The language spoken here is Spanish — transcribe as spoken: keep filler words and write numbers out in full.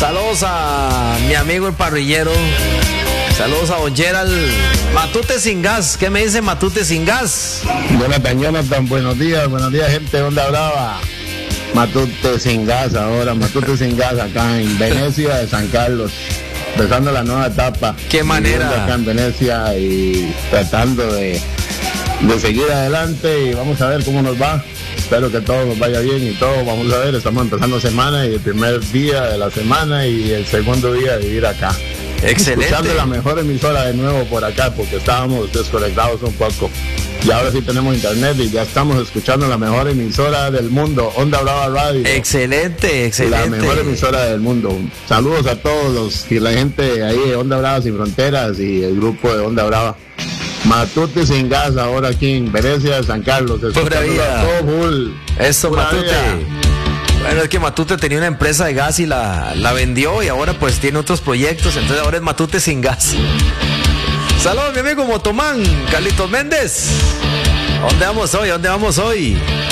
Saludos a mi amigo el parrillero. Saludos a Don Gerald. Matute sin gas. ¿Qué me dice Matute sin gas? Jonathan, Jonathan, buenos días, buenos días, gente de Onda Brava. Matute sin gas ahora, Matute sin gas acá en Venecia de San Carlos. Empezando la nueva etapa. Qué manera. Acá en Venecia y tratando de, de seguir adelante y vamos a ver cómo nos va. Espero que todo nos vaya bien y todo, vamos a ver, estamos empezando semana y el primer día de la semana y el segundo día de vivir acá. Excelente. Escuchando la mejor emisora de nuevo por acá porque estábamos desconectados un poco. Y ahora sí tenemos internet y ya estamos escuchando la mejor emisora del mundo, Onda Brava Radio. Excelente, excelente. La mejor emisora del mundo. Saludos a todos los y la gente ahí de Onda Brava Sin Fronteras y el grupo de Onda Brava. Matute sin gas ahora aquí en Venecia de San Carlos. Pura vida. Eso, Pura Matute. vida. Bueno, es que Matute tenía una empresa de gas y la, la vendió y ahora pues tiene otros proyectos, entonces ahora es Matute sin gas. Saludos mi amigo Motomán, Carlitos Méndez. ¿Dónde vamos hoy? ¿Dónde vamos hoy?